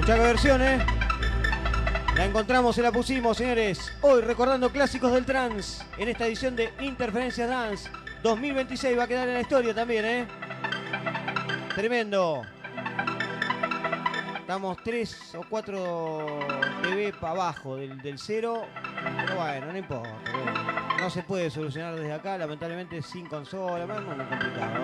Escuchá qué versión, La encontramos y la pusimos, señores. Hoy recordando clásicos del trance en esta edición de Interferencias Dance 2026. Va a quedar en la historia también, Tremendo. Estamos 3 o 4 dB para abajo del cero. Pero bueno, no importa. No se puede solucionar desde acá, lamentablemente sin consola. Es muy complicado.